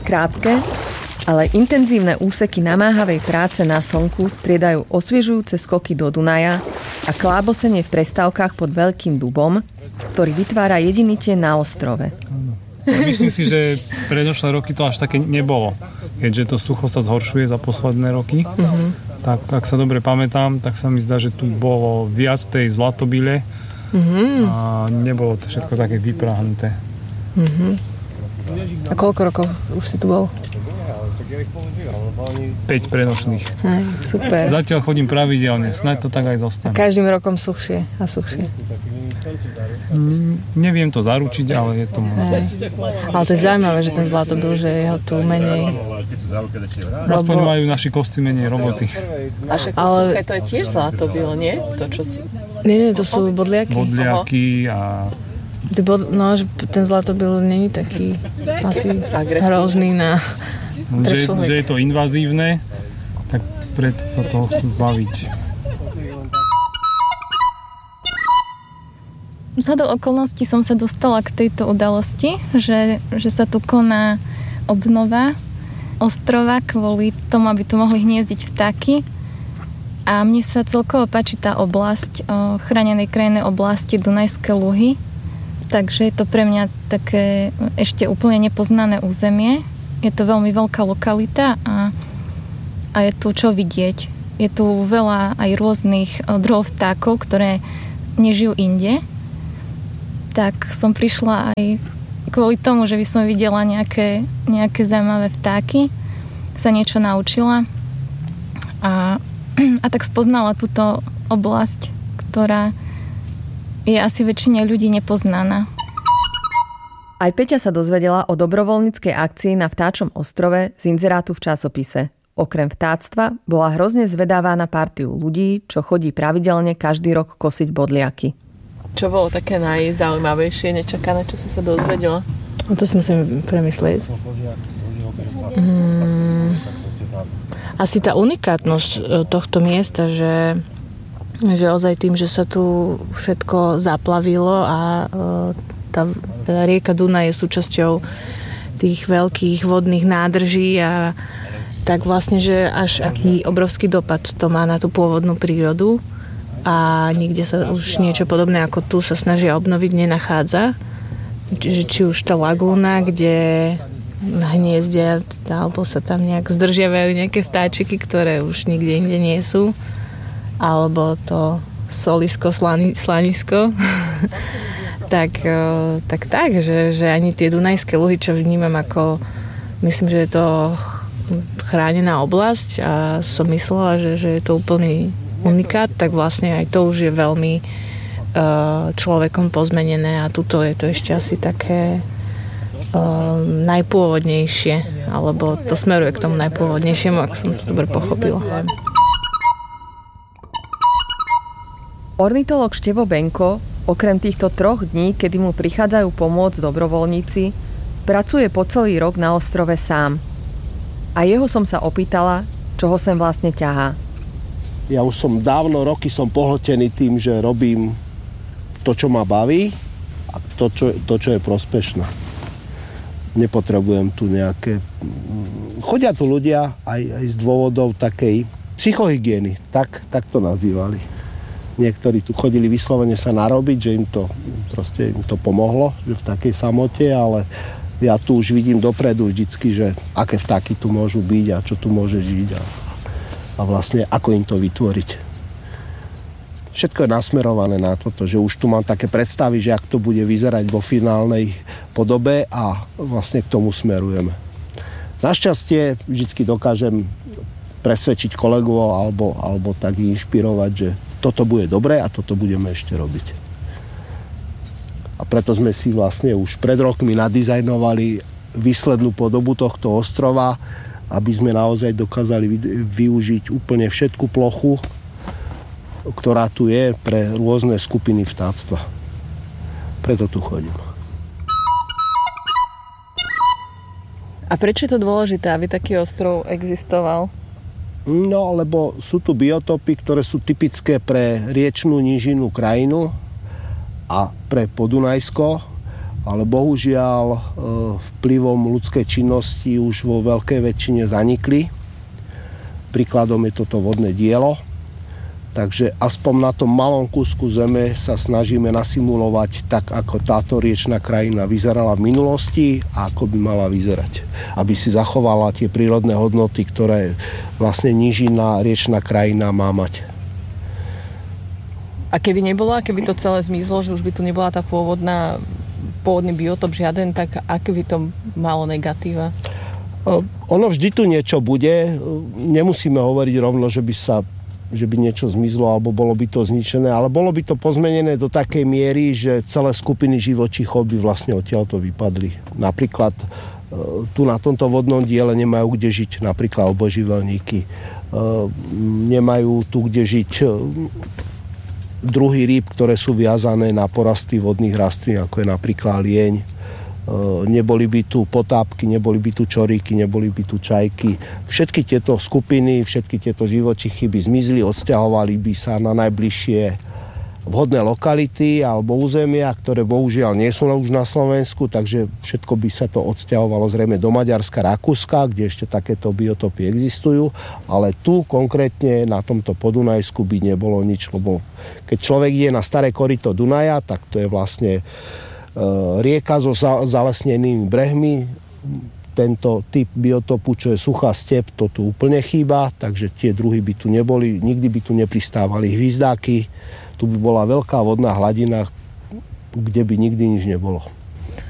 Krátke, ale intenzívne úseky namáhavej práce na slnku striedajú osviežujúce skoky do Dunaja a klábosenie v prestávkach pod Veľkým dubom, ktorý vytvára jedinite na ostrove. Myslím si, že predošlé roky to až také nebolo. Keďže to sucho sa zhoršuje za posledné roky, tak ak sa dobre pamätám, tak sa mi zdá, že tu bolo viac tej zlatobyle a nebolo to všetko také vypráhnuté. A koľko rokov už si tu bol? 5 predošlých. Super. Zatiaľ chodím pravidelne, snáď to tak aj zostane. A každým rokom suchšie a suchšie. Neviem to zaručiť, ale je to možné. Ale to je zaujímavé, že ten zlatobyl, že je ho tu menej. Aspoň majú naši kosty menej roboty. A však suché to je tiež zlatobyl, nie? To, čo sú... Nie, to sú bodliaky. Bodliaky a... No, že ten zlatobyl není taký asi hrozný na... Že je to invazívne, tak preto sa toho chcú zbaviť. Zhodou okolností som sa dostala k tejto udalosti, že sa tu koná obnova ostrova kvôli tomu, aby tu mohli hniezdiť vtáky. A mne sa celkovo páči tá oblasť, chránenej krajinnej oblasti Dunajské Luhy. Takže je to pre mňa také ešte úplne nepoznané územie. Je to veľmi veľká lokalita a je tu čo vidieť. Je tu veľa aj rôznych druhov vtákov, ktoré nežijú inde. Tak som prišla aj kvôli tomu, že by som videla nejaké zaujímavé vtáky, sa niečo naučila a tak spoznala túto oblasť, ktorá je asi väčšine ľudí nepoznaná. Aj Peťa sa dozvedela o dobrovoľníckej akcii na Vtáčom ostrove z inzerátu v časopise. Okrem vtáctva bola hrozne zvedavá na partiu ľudí, čo chodí pravidelne každý rok kosiť bodliaky. Čo bolo také najzaujímavejšie, nečakané, čo si sa dozvedela? No to si musím premyslieť. Asi tá unikátnosť tohto miesta, že ozaj tým, že sa tu všetko zaplavilo a tá rieka Dunaj je súčasťou tých veľkých vodných nádrží a tak vlastne, že až aký obrovský dopad to má na tú pôvodnú prírodu a nikde sa už niečo podobné ako tu sa snažia obnoviť nenachádza. Čiže či už tá lagúna, kde hniezdia alebo sa tam nejak zdržiavajú nejaké vtáčiky, ktoré už nikde inde nie sú, alebo to solisko, slanisko tak, že ani tie Dunajské Luhy, čo vnímam ako, myslím, že je to chránená oblasť a som myslela, že je to úplný unikát, tak vlastne aj to už je veľmi človekom pozmenené a tuto je to ešte asi také najpôvodnejšie, alebo to smeruje k tomu najpôvodnejšiemu, ak som to dobre pochopila. Ornitológ Števo Benko okrem týchto 3 dní, kedy mu prichádzajú pomôcť dobrovoľníci, pracuje po celý rok na ostrove sám. A jeho som sa opýtala, čo ho sem vlastne ťahá. Ja už som dávno roky pohltený tým, že robím to, čo ma baví a to, čo je prospešné. Nepotrebujem tu nejaké... Chodia tu ľudia aj z dôvodov takej psychohygieny, tak to nazývali. Niektorí tu chodili vyslovene sa narobiť, že im to pomohlo, že v takej samote, ale ja tu už vidím dopredu vždycky, že aké vtáky tu môžu byť a čo tu môže žiť a vlastne ako im to vytvoriť. Všetko je nasmerované na toto, že už tu mám také predstavy, že ak to bude vyzerať vo finálnej podobe a vlastne k tomu smerujeme. Našťastie vždycky dokážem presvedčiť kolegov alebo tak inšpirovať, že toto bude dobré a toto budeme ešte robiť. A preto sme si vlastne už pred rokmi nadizajnovali výslednú podobu tohto ostrova, aby sme naozaj dokázali využiť úplne všetku plochu, ktorá tu je pre rôzne skupiny vtáctva. Preto tu chodím. A prečo je to dôležité, aby taký ostrov existoval? No, lebo sú tu biotopy, ktoré sú typické pre riečnú nížinu krajinu a pre Podunajsko. A ale bohužiaľ vplyvom ľudskej činnosti už vo veľkej väčšine zanikli. Príkladom je toto vodné dielo. Takže aspoň na tom malom kúsku zeme sa snažíme nasimulovať tak, ako táto riečna krajina vyzerala v minulosti a ako by mala vyzerať. Aby si zachovala tie prírodné hodnoty, ktoré vlastne nížina riečna krajina má mať. A keby to celé zmizlo, že už by tu nebola tá pôvodný biotop žiaden, tak aké by to malo negatíva? Ono vždy tu niečo bude. Nemusíme hovoriť rovno, že by niečo zmizlo alebo bolo by to zničené, ale bolo by to pozmenené do takej miery, že celé skupiny živočíchov by vlastne odtiaľto vypadli. Napríklad tu na tomto vodnom diele nemajú kde žiť napríklad obojživelníky. Nemajú tu kde žiť druhy rýb, ktoré sú viazané na porasty vodných rastlín, ako je napríklad lieň. Neboli by tu potápky, neboli by tu čoríky, neboli by tu čajky. Všetky tieto skupiny, všetky tieto živočichy by zmizli, odsťahovali by sa na najbližšie vhodné lokality alebo územia, ktoré bohužiaľ nie sú už na Slovensku, takže všetko by sa to odsťahovalo zrejme do Maďarska, Rakúska, kde ešte takéto biotopy existujú, ale tu konkrétne na tomto Podunajsku by nebolo nič, lebo keď človek ide na staré koryto Dunaja, tak to je vlastne rieka so zalesnenými brehmi. Tento typ biotopu, čo je suchá step, to tu úplne chýba, takže tie druhy by tu neboli, nikdy by tu nepristávali hvizdáky. Tu by bola veľká vodná hladina, kde by nikdy nič nebolo.